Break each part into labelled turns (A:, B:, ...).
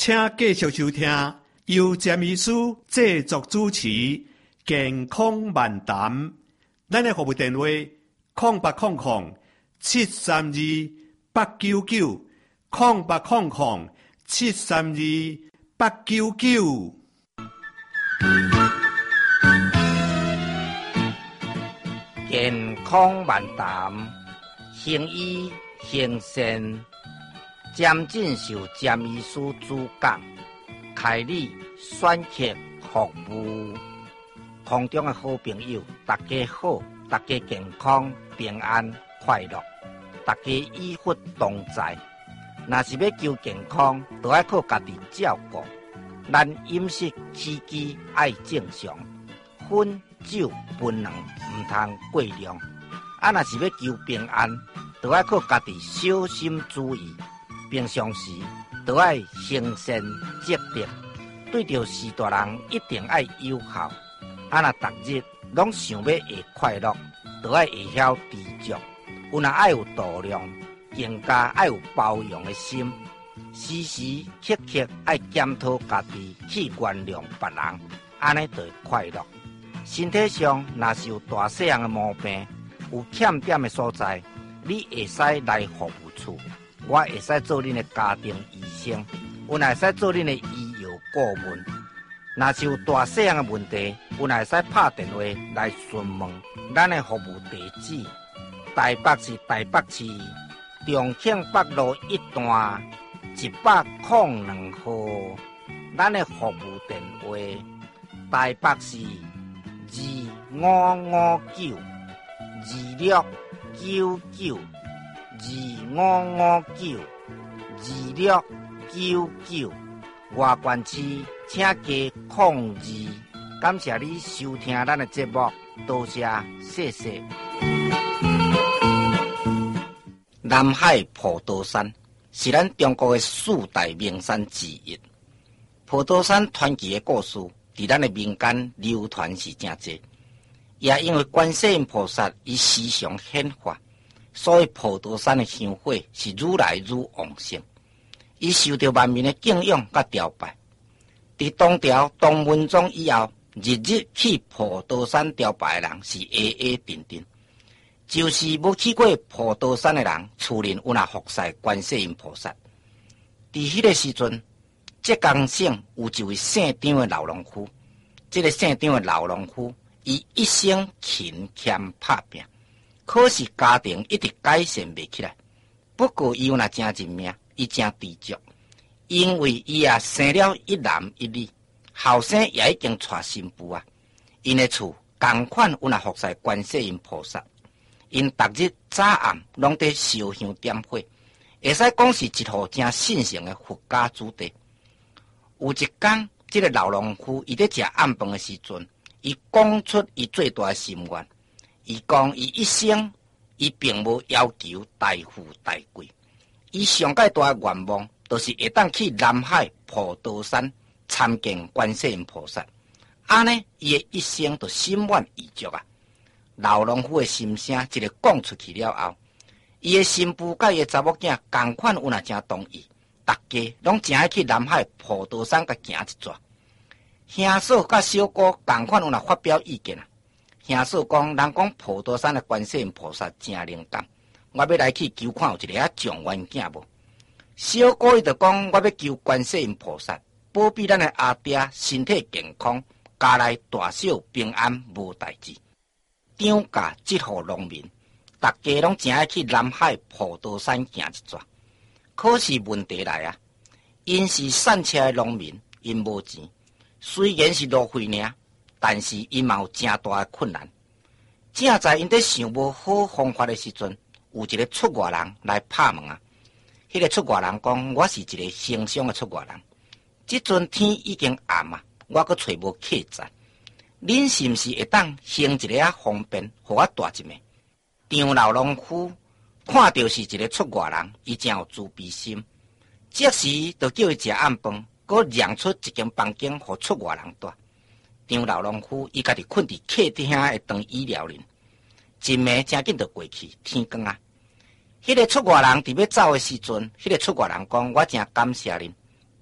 A: 请继续收听由詹医师制作主持《健康漫谈》。咱的服务电话0800-732-899，0800-732-899。
B: 健康漫谈，行医行善，詹进修詹医师主讲，开立选客服务。空中的好朋友，大家好，大家健康平安快乐，大家医福同在。若是要求健康，就要靠家己照顾。咱饮食起居爱正常，烟酒槟榔唔通过量。若是要求平安，就要靠家己小心注意。平常时就要行善积德，对着事大人一定要友好。若逐日拢想要会快乐，就要会晓知足。有若爱有度量，更加爱有包容的心。时时刻刻爱检讨家己，去原谅别人，安尼就会快乐。身体上若是有大细样的毛病，有欠点的所在，你会使来服务处，我会使做恁的家庭医生，有会使做恁的医药顾问。若是有大细样的问题，有会使拍电话来询问。咱的服务地址：台北市台北市重庆北路1段102號。咱的服務電話：台北市2559255925592699。外縣市請加02。感謝你收聽咱的節目，多謝，謝謝。南海普陀山是咱中國的4大名山之一。普陀山傳奇的故事在咱的民間流傳是真多，也因為觀世音菩薩伊時常顯化，所以普陀山的香火是愈來愈旺盛，伊受到萬民的敬仰甲朝拜。在唐朝唐文宗以後，日日去普陀山朝拜的人是定定。就是无去过普陀山的人，厝里有若服侍觀世音菩薩。在迄個時陣，浙江省有一位姓張的老農夫。這個姓張的老農夫，伊一生勤儉打拼，可是家庭一直改善袂起來。不過伊有若真認命，伊真知足，因為伊也生了一男一女，後生也已經娶新婦啊。因的厝同款有若服侍觀世音菩薩。因逐日早暗攏在燒香點火，會使講是一戶真信誠的佛家子弟。有一天，這個老農夫伊在食暗飯的時陣，伊講出伊最大的心願。伊講伊一生伊並無要求大富大貴，伊上界大的願望就是會當去南海普陀山參見觀世音菩薩。安尼，伊的一生就心滿意足啊！老農夫的心聲一個講出去了後，伊的新婦甲伊的查某囝同款有若真同意，大家攏真愛去南海普陀山甲行一轉。兄嫂甲小姑同款有若發表意見啊。兄嫂講，人講普陀山的觀世音菩薩真靈感，我要來去求看有一個狀元囝無。小姑伊就講，我要求觀世音菩薩保庇咱的阿爹身體健康，家內大小平安無代誌。漲價即戶農民，大家攏真愛去南海普陀山行一轉。可是問題來啊，因是散車的農民，因無錢，雖然是路費爾，但是因嘛有真大的困難。正在因在想無好方法的時陣，有一個出外人來拍門啊。迄個出外人講，我是一個行商的出外人，即陣天已經暗啊，我閣找無客棧。恁是毋是會當行一個方便，互我帶一枚？張老農夫看到是一個出外人，伊真有慈悲心，即時就叫伊食暗飯，閣讓出一間房間，互出外人住。張老農夫伊家己困佇客廳的長椅料林，一暝真緊就過去，天光啊！迄個出外人佇要走的時陣，迄個出外人講：我真感謝恁，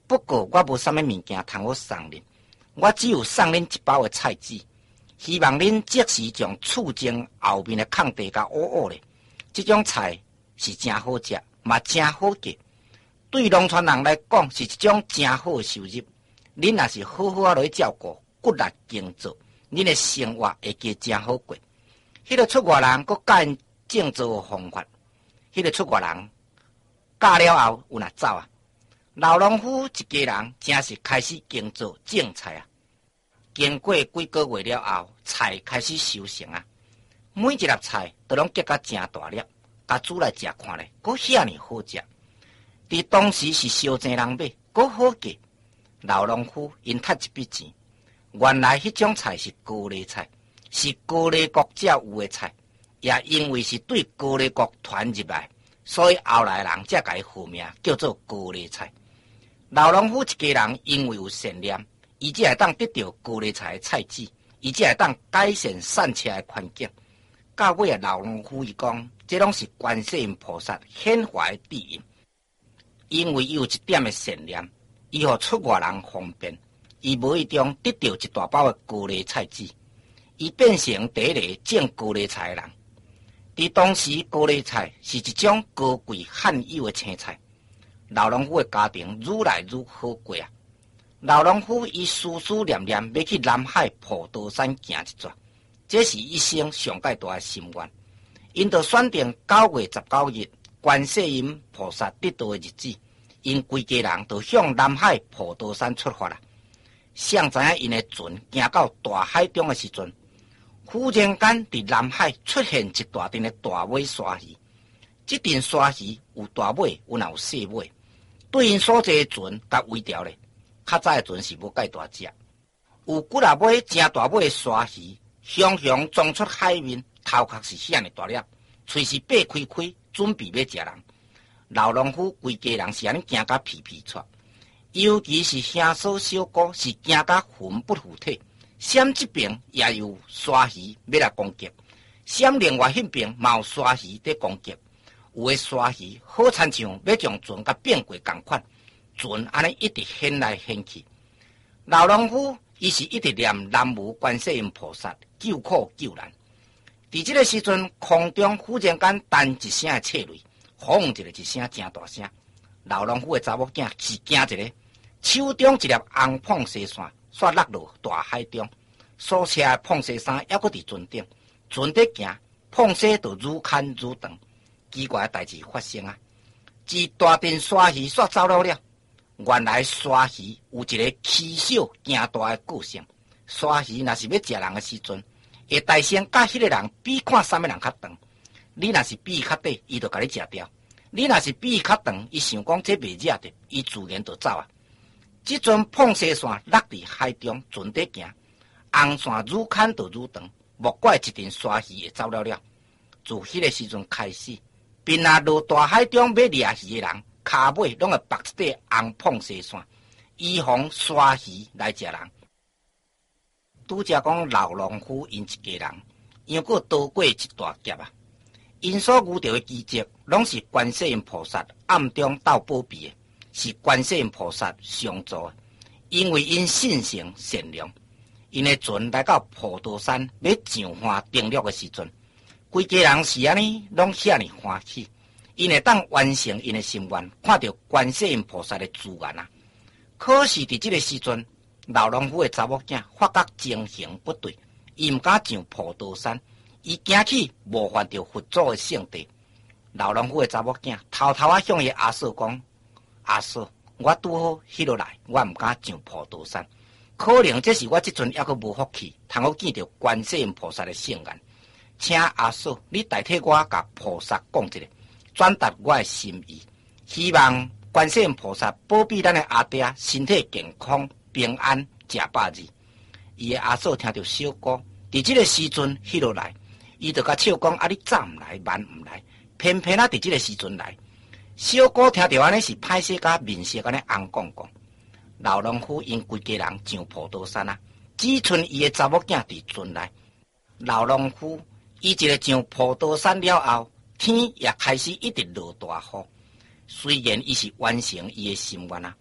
B: 不过我无啥物物件通好送恁，我只有送恁一包的菜籽，希望恁即时将厝前后面的空地甲乌乌咧。这种菜是真好食，嘛真好价。对农村人来讲，是一种真好的收入。恁若是好好落去照顾，骨力耕作，恁的生活会加真好过。迄个出外人佫教因种作的方法，迄个出外人教了后有哪走啊？老农夫一家人真是开始耕作种菜啊。经过几个月了后，菜开始收成啊。每一粒菜都拢结甲真大粒，甲煮来食看咧，佫遐尼好食。伫当时是烧钱人买，佫好价。老农夫因赚一笔钱。原来迄种菜是高丽菜，是高丽国才有的菜，也因为是对高丽国传入来，所以后来人才甲伊号名叫做高丽菜。老农夫一家人因为有善念，伊才会当得到高丽菜的菜籽，伊才会当改善散车的环境。到尾啊，老农夫伊讲，这拢是观世音菩萨显化的庇荫，因为伊有一点的善念，伊互出外人方便。伊无意中得到一大包的高丽菜籽，伊变成第一个种高丽菜的人。伫当时，高丽菜是一种高贵罕有的青菜。老农夫的家庭愈来愈好过啊！老农夫伊思思念念要去南海普陀山行一转，这是一生上界大的心愿。因就选定9月19日，观世音菩萨得道的日子，因规家人就向南海普陀山出发啦。谁知影因的船行到大海中的时阵，忽然间伫南海出现一大阵的大尾鲨鱼。这阵鲨鱼有大尾，有小尾，对因所坐的船甲围掉咧。较早的船是无介大只，有几若尾真大尾的鲨鱼，雄雄撞出海面，头壳是遐尼大粒，喙是擘开开，准备要食人。老农夫规家人是安尼惊甲皮皮喘。尤其是兄嫂小姑是惊甲魂不附体，闪这边也有鲨鱼要来攻击，闪另外迄边嘛有鲨鱼在攻击。有的鲨鱼好亲像要将船甲变过同款，船安尼一直掀来掀去。老农夫伊是一直念南无观世音菩萨救苦救难。伫这个时阵，空中忽然间弹一声的切雷，轰一个一声真大声。老农夫的查某囝是惊一个。手中一粒红碰西线煞落落大海中，所车的碰西衫还搁伫船顶，船在行，碰西就愈牵愈长。奇怪的代志发生啊！一大阵鲨鱼煞走了了。原来鲨鱼有一个欺小惊大的个性。鲨鱼若是要食人的时阵，会大声甲迄个人比看啥物人较长。你若是比较短，伊就甲你食掉；你若是比较长，伊想讲这袂惹着，伊自然就走啊。这阵碰西线落伫海中，船在行，红线愈牵就愈长，莫怪一阵鲨鱼会走了了。自迄个时阵开始，便那落大海中要掠鱼的人，骹尾拢会绑一块红碰西线，以防鲨鱼来食人。拄则讲老农夫因一家人，又搁躲过一大劫啊！因所遇到的奇迹，拢是观世音菩萨暗中斗保庇的。是观世音菩萨相助的，因为因信诚善良，因的船来到普陀山要上花登陆的时阵，规家人是安尼拢遐尼欢喜，因会当完成因的心愿，看到观世音菩萨的助愿啊！可是伫这个时阵，老农夫的查某囝发觉情形不对，伊毋敢上普陀山，伊惊去冒犯到佛祖的圣地。老农夫的查某囝偷偷啊向伊阿嫂讲。阿嫂，我拄好迄落来，我毋敢上普陀山，可能这是我即阵还阁无福气，通好见到观世音菩萨的圣愿。请阿嫂，你代替我甲菩萨讲一个，转达我的心意，希望观世音菩萨保庇咱的阿爹身体健康、平安、食饱日。伊的阿嫂听到小姑伫这个时阵迄落来，伊就甲笑讲：啊，你早毋来，晚毋来，偏偏啊伫这个时阵来。小姑听到安尼是歹势甲面色安尼红光光。老农夫因规家人上普陀山啊，只剩伊的查某囝伫船内。老农夫伊一个上普陀山了后，天也开始一直落大雨。虽然伊是完成伊的心愿啊，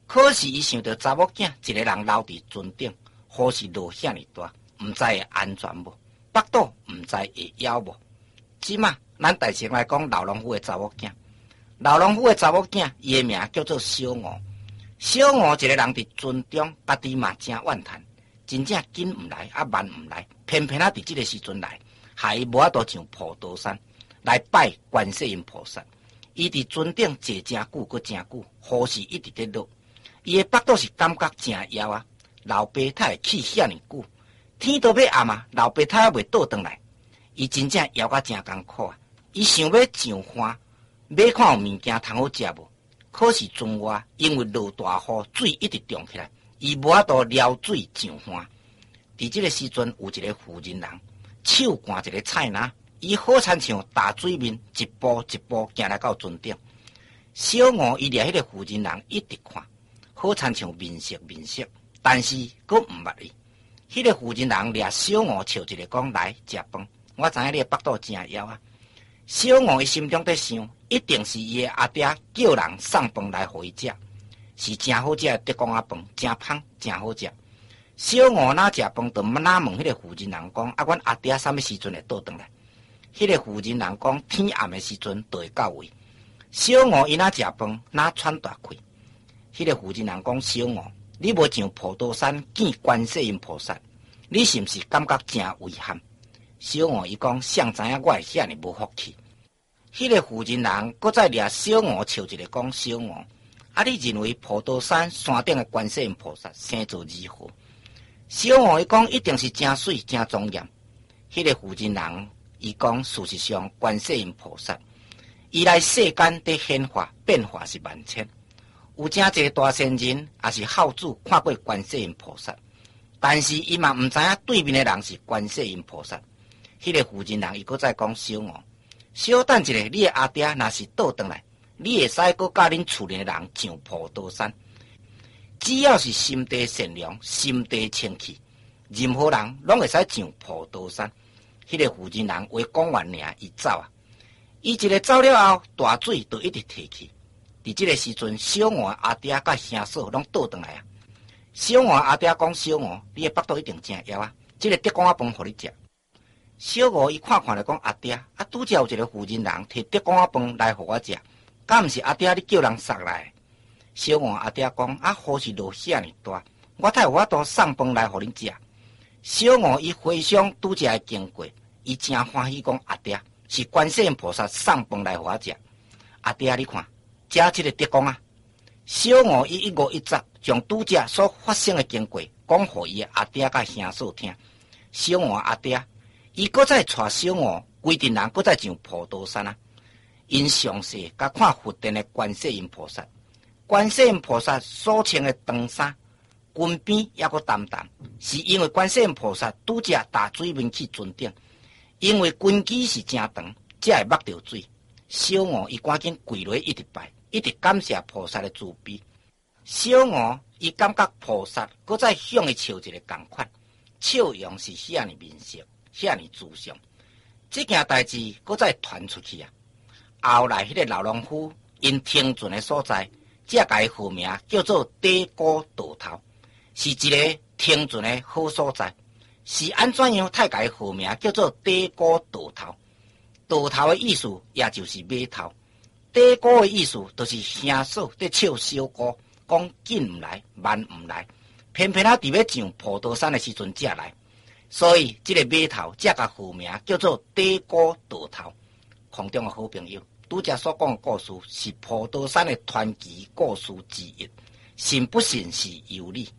B: 可是伊想到查某囝一个人留伫船顶，雨是落遐尼大，毋知会安全无？腹肚毋知会枵无？即马咱大城来讲老农夫的查某囝，老农夫的查某囝，伊的名叫做小吴。小吴一个人伫船中，家己嘛真怨叹，真正紧毋来，慢毋来，偏偏伫即个时阵来，害伊无法度上普陀山来拜观世音菩萨。伊伫船顶坐真久，阁真久，雨是一直伫落。伊的腹肚是感觉真枵啊，流鼻涕起遐尼久，天都要暗啊，流鼻涕还袂倒转来，伊真正枵甲真艰苦啊。伊想要上岸，买看有物件通好食无？可是船外因为落大雨，水一直涨起来，伊无法度撩水上岸。伫即个时阵，有一个妇人人手掼一个菜篮，伊好亲像大水面，一步一步行来到船顶。小吴伊掠迄个妇人人一直看，好亲像面色，但是佫毋捌伊。迄个妇人人掠小吴笑一个讲：“来食饭，我知影你的腹肚真枵啊。”小吴伊心中在想，一定是伊的阿爹叫人送饭来互伊食，是真好食的德公仔饭，真香，真好食。小吴哪食饭，就哪问迄个妇人人讲：“啊，阮阿爹啥物时阵会倒转来？”迄个妇人人讲：“天暗的时阵就会到位。”小吴伊哪食饭，哪喘大气。迄个妇人人讲：“小吴，你无上普陀山见观世音菩萨，你是毋是感觉真遗憾？”小吴伊讲：“谁知影我会遐尼无福气？”迄个妇人人搁再掠小吴笑一个讲：“小吴，啊，你认为普陀山山顶的观世音菩萨生做如何？”小吴伊讲：“一定是真水真庄严。”迄个妇人人伊讲：“事实上，观世音菩萨伊来世间伫显化变化是万千，有真侪大仙人也是孝子看过观世音菩萨，但是伊嘛毋知影对面的人是观世音菩萨。”迄个妇人人伊搁再讲：“小吴，小等一下，你的阿爹若是倒转来，你会使搁甲恁厝里的人上普陀山。只要是心地善良、心地清气，任何人拢会使上普陀山。”迄个妇人人话讲完尔，伊走啊。伊一个走了后，大水就一直提起。伫即个时阵，小吴阿爹甲兄嫂拢倒转来啊。小吴阿爹讲：“小吴，你的腹肚一定真枵啊，即个德公仔饭互你食。”小吴伊看来讲：“阿爹，啊，拄则有一个妇人人摕德公仔饭来互我食，敢毋是阿爹你叫人送来？”小吴阿爹讲：“啊，雨是落遐尼大，我才有法度送饭来互恁食。”小吴伊回想拄则的经过，伊真欢喜讲：“阿爹，是观世音菩萨送饭来互我食。阿爹，你看，遮即个德公啊。”小吴伊一五一十将拄则所发生的经过讲互伊的阿爹甲兄嫂听。小吴阿爹伊搁再带小吴规定人搁再上普陀山啊！因详细甲看佛殿的观世音菩萨，观世音菩萨所穿的长衫，裙边还阁淡淡，是因为观世音菩萨拄则大水面去船顶，因为裙裾是真长，才会抹着水。小吴伊赶紧跪落一直拜，一直感谢菩萨的慈悲。小吴伊感觉菩萨搁再向伊笑一个同款，笑容是遐尼面色，遐尼慈祥。这件代志搁再传出去啊！后来迄个老农夫因停船的所在，才甲伊号名叫做底沟渡头，是一个停船的好所在。是安怎样太甲伊号名叫做底沟渡头？渡头的意思也就是码头，底沟的意思就是兄嫂在笑小姑，讲紧毋来，慢毋来，偏偏伫要上普陀山的时阵才来。所以，这个码头才甲号名叫做底沟渡头。空中的好朋友，拄则所讲的故事是普陀山的传奇故事之一，信不信是由你。